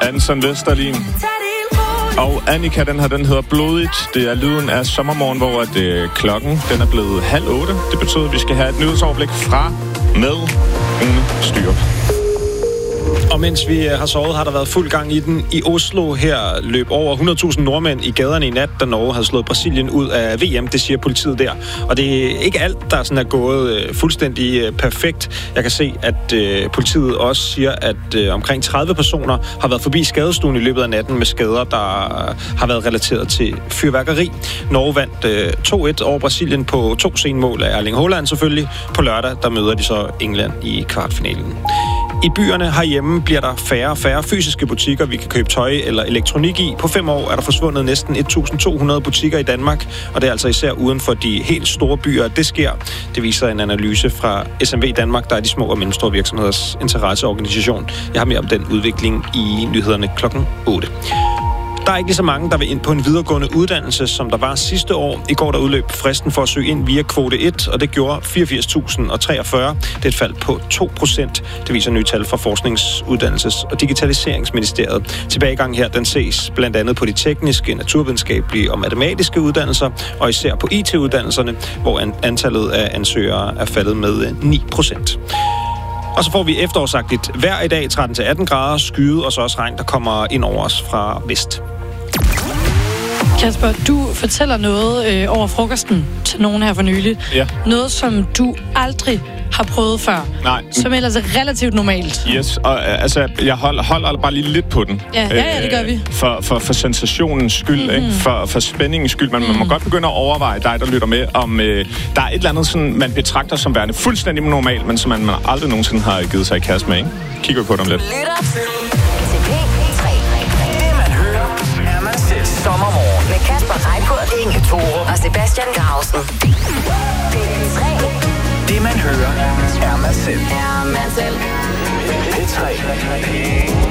Anson Vesterlin. Og Annika, den hedder Blodigt. Det er lyden af sommermorgen, hvor klokken den er blevet 7:30. Det betyder, at vi skal have et nyhedsoverblik fra med Rune Styrup. Og mens vi har sovet, har der været fuld gang i den. I Oslo her løb over 100.000 nordmænd i gaderne i nat, da Norge havde slået Brasilien ud af VM. Det siger politiet der. Og det er ikke alt, der sådan er gået fuldstændig perfekt. Jeg kan se, at politiet også siger, at omkring 30 personer har været forbi skadestuen i løbet af natten med skader, der har været relateret til fyrværkeri. Norge vandt 2-1 over Brasilien på 2 senmål af Erling Haaland selvfølgelig. På lørdag, der møder de så England i kvartfinalen. I byerne herhjemme bliver der færre og færre fysiske butikker, vi kan købe tøj eller elektronik i. På 5 år er der forsvundet næsten 1.200 butikker i Danmark, og det er altså især uden for de helt store byer, det sker. Det viser en analyse fra SMV Danmark, der er de små og mellemstore virksomheders interesseorganisation. Jeg har mere om den udvikling i nyhederne klokken 8. Der er ikke lige så mange, der vil ind på en videregående uddannelse, som der var sidste år. I går der udløb fristen for at søge ind via kvote 1, og det gjorde 84.043. Det er et fald på 2%. Det viser nye tal fra Forskningsuddannelses- og Digitaliseringsministeriet. Tilbagegang her, den ses blandt andet på de tekniske, naturvidenskabelige og matematiske uddannelser, og især på IT-uddannelserne, hvor antallet af ansøgere er faldet med 9%. Og så får vi efterårsagtigt vejr i dag, 13-18 grader, skyde og så også regn, der kommer ind over os fra vest. Kasper, du fortæller noget over frokosten til nogen her for nylig. Ja. Noget, som du aldrig har prøvet før. Nej. Som ellers er relativt normalt. Yes, og altså, jeg holder bare lige lidt på den. Ja, det gør vi. For sensationens skyld, ikke? For spændingens skyld. Man må godt begynde at overveje, dig der lytter med, om der er et eller andet, sådan, man betragter som værende fuldstændig normalt, men som man aldrig nogensinde har givet sig i kast med, ikke? Kigger på dem lidt. Sommermorgen med Kasper Reichert, Inge Thorup og Sebastian Grausen.